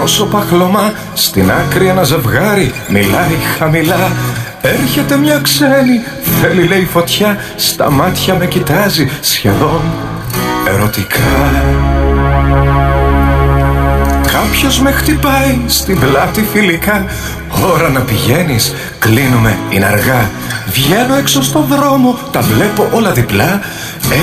Όσο παχλωμά, στην άκρη ένα ζευγάρι μιλάει χαμηλά. Έρχεται μια ξένη, θέλει λέει φωτιά, στα μάτια με κοιτάζει σχεδόν ερωτικά. Κάποιος με χτυπάει στην πλάτη φιλικά. Ώρα να πηγαίνεις, κλείνουμε, είναι αργά. Βγαίνω έξω στον δρόμο, τα βλέπω όλα διπλά.